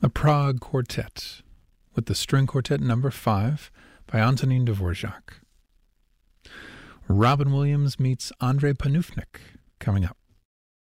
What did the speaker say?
The Prague Quartet, with the String Quartet No. 5 by Antonin Dvorak. Robin Williams meets Andrei Panufnik coming up.